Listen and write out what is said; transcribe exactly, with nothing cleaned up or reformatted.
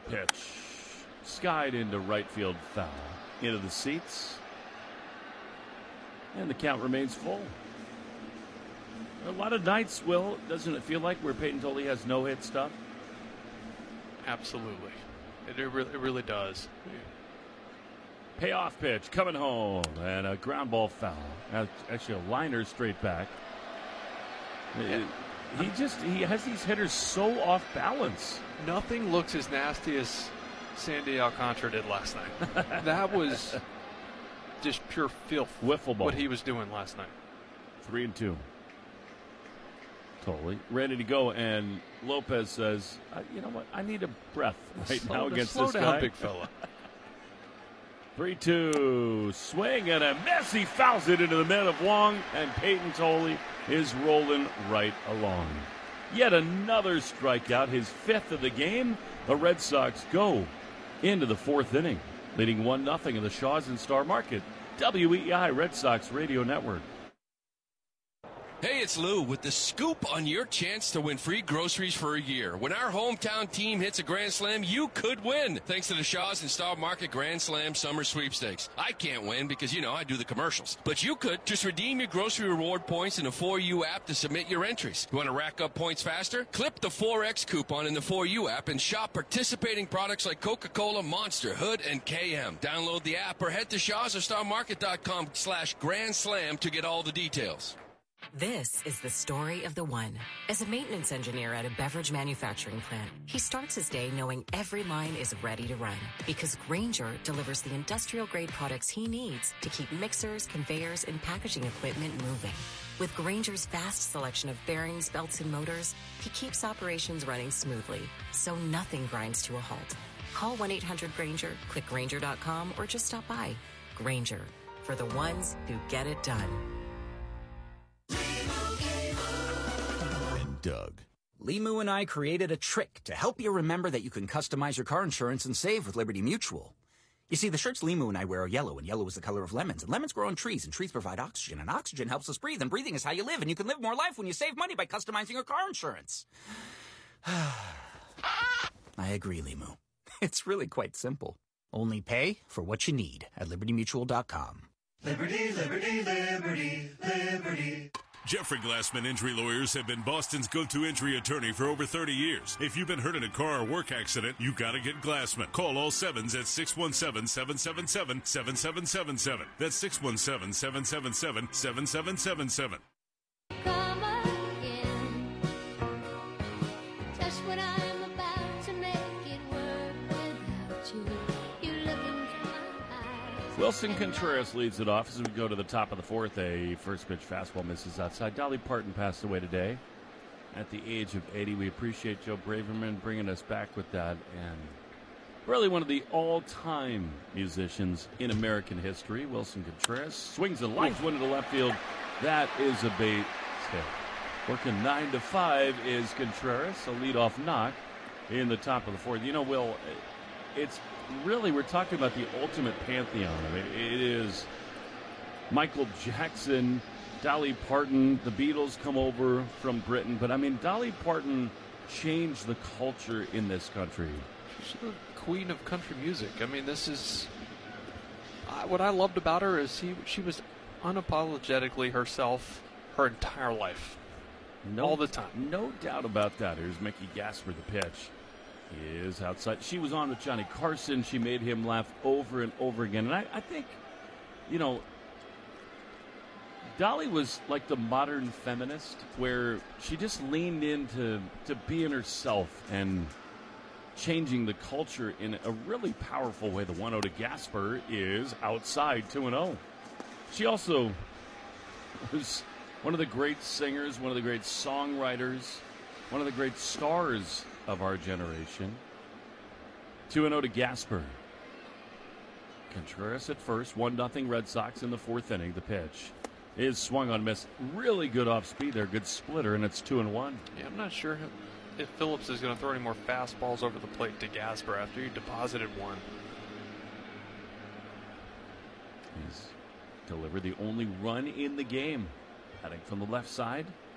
pitch. Skied into right field foul. Into the seats. And the count remains full. A lot of nights, Will, doesn't it feel like where Peyton Tolley has no-hit stuff? Absolutely. It, it, really, it really does. Payoff pitch coming home. And a ground ball foul. Actually, a liner straight back. Yeah. He just, he has these hitters so off balance. Nothing looks as nasty as Sandy Alcantara did last night. That was just pure filth. Wiffle ball. What he was doing last night. Three and two. Totally ready to go, and Lopez says, uh, "You know what? I need a breath right slow now to, against slow this down, guy." big fella. Three two swing and a miss. He fouls it into the mitt of Wong, and Peyton Tolley is rolling right along. Yet another strikeout, his fifth of the game. The Red Sox go into the fourth inning, leading one nothing in the Shaw's and Star Market. W E I Red Sox Radio Network. Hey, it's Lou with the scoop on your chance to win free groceries for a year. When our hometown team hits a Grand Slam, you could win, thanks to the Shaw's and Star Market Grand Slam Summer Sweepstakes. I can't win because, you know, I do the commercials. But you could. Just redeem your grocery reward points in the four U app to submit your entries. You want to rack up points faster? Clip the four X coupon in the four U app and shop participating products like Coca-Cola, Monster, Hood, and K M. Download the app or head to shaws or star market dot com slash Grand Slam to get all the details. This is the story of the one. As a maintenance engineer at a beverage manufacturing plant, he starts his day knowing every line is ready to run because Grainger delivers the industrial-grade products he needs to keep mixers, conveyors, and packaging equipment moving. With Grainger's vast selection of bearings, belts, and motors, he keeps operations running smoothly, so nothing grinds to a halt. Call one eight hundred Grainger, click Grainger dot com, or just stop by. Grainger, for the ones who get it done. And Doug. Limu and I created a trick to help you remember that you can customize your car insurance and save with Liberty Mutual. You see, the shirts Limu and I wear are yellow, and yellow is the color of lemons, and lemons grow on trees, and trees provide oxygen, and oxygen helps us breathe, and breathing is how you live, and you can live more life when you save money by customizing your car insurance. I agree, Limu. It's really quite simple. Only pay for what you need at liberty mutual dot com. Liberty, liberty, liberty, liberty. Jeffrey Glassman Injury Lawyers have been Boston's go-to injury attorney for over thirty years. If you've been hurt in a car or work accident, you gotta get Glassman. Call all sevens at six one seven, seven seven seven, seven seven seven seven. That's six one seven, seven seven seven, seven seven seven seven. Come again, just when I'm about to make it work without you. You look into my eyes. Wilson Contreras leads it off as we go to the top of the fourth. A first pitch fastball misses outside. Dolly Parton passed away today at the age of eighty. We appreciate Joe Braverman bringing us back with that. And really one of the all-time musicians in American history, Wilson Contreras. Swings and lines one to the left field. That is a base hit. Working nine to five is Contreras. A leadoff knock in the top of the fourth. You know, Will, it's really, we're talking about the ultimate pantheon. I mean, it is Michael Jackson, Dolly Parton, the Beatles come over from Britain. But, I mean, Dolly Parton changed the culture in this country. She's the queen of country music. I mean, this is... Uh, what I loved about her is he, she was unapologetically herself her entire life. No, all the time. No doubt about that. Here's Mickey Gasper, the pitch. He is outside. She was on with Johnny Carson. She made him laugh over and over again. And I, I think, you know, Dolly was like the modern feminist where she just leaned into to being herself and changing the culture in a really powerful way. The one oh to Gasper is outside two and oh. She also was one of the great singers, one of the great songwriters, one of the great stars of our generation. two and oh to Gasper. Contreras at first, one nothing Red Sox in the fourth inning. The pitch is swung on miss. Really good off speed there, good splitter, and it's two and one. Yeah, I'm not sure if Phillips is going to throw any more fastballs over the plate to Gasper after he deposited one. He's delivered the only run in the game. Heading from the left side,